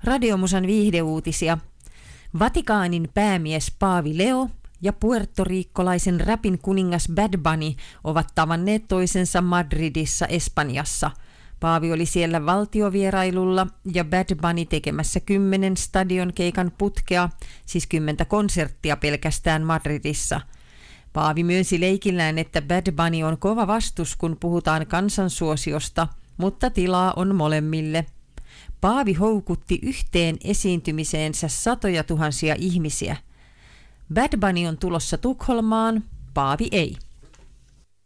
Radiomusan viihdeuutisia. Vatikaanin päämies Paavi Leo ja puertoriikkolaisen räpin kuningas Bad Bunny ovat tavanneet toisensa Madridissa, Espanjassa. Paavi oli siellä valtiovierailulla ja Bad Bunny tekemässä 10 stadionkeikan putkea, siis 10 konserttia pelkästään Madridissa. Paavi myönsi leikillään, että Bad Bunny on kova vastus, kun puhutaan kansansuosiosta, mutta tilaa on molemmille. Paavi houkutti yhteen esiintymiseensä satoja tuhansia ihmisiä. Bad Bunny on tulossa Tukholmaan, Paavi ei.